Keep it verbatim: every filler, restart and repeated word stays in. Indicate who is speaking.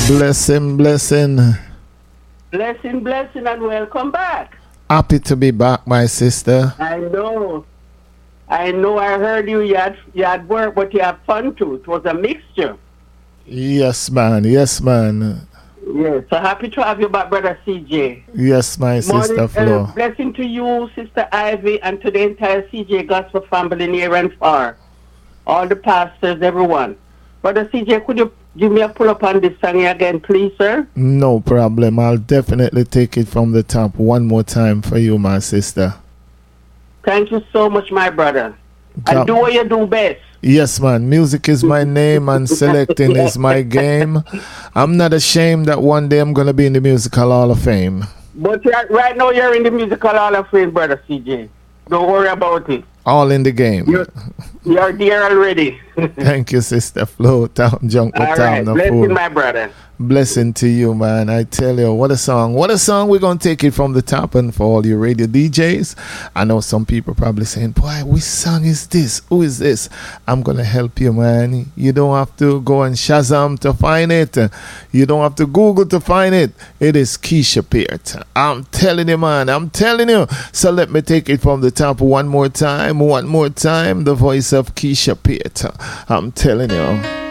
Speaker 1: Blessing, blessing.
Speaker 2: Blessing, blessing, and welcome back.
Speaker 1: Happy to be back, my sister.
Speaker 2: I know. I know I heard you. You had, you had work, but you had fun too. It was a mixture.
Speaker 1: Yes, man. Yes, man.
Speaker 2: Yes. So happy to have you back, Brother C J.
Speaker 1: Yes, my sister
Speaker 2: Morning,
Speaker 1: Flo.
Speaker 2: Uh, blessing to you, Sister Ivy, and to the entire C J Gospel family near and far. All the pastors, everyone. Brother C J, could you give me a pull up on this song again, please, sir?
Speaker 1: No problem. I'll definitely take it from the top one more time for you, my sister.
Speaker 2: Thank you so much, my brother.
Speaker 1: God.
Speaker 2: And do what you do best.
Speaker 1: Yes, man. Music is my name and selecting is my game. I'm not ashamed that one day I'm going to be in the Musical Hall of Fame.
Speaker 2: But right now you're in the Musical Hall of Fame, Brother C J. Don't worry about it.
Speaker 1: All in the game.
Speaker 2: You're, you're there already.
Speaker 1: Thank you, Sister Flo. Town junk
Speaker 2: All right. Blessing, my brother.
Speaker 1: Blessing to you, man. I tell you, what a song. What a song. We're going to take it from the top. And for all your radio D Js, I know some people probably saying, boy, which song is this? Who is this? I'm going to help you, man. You don't have to go and Shazam to find it. You don't have to Google to find it. It is Keisha Peart. I'm telling you, man. I'm telling you. So let me take it from the top one more time. One more time. The voice of Keisha Peart. I'm telling you.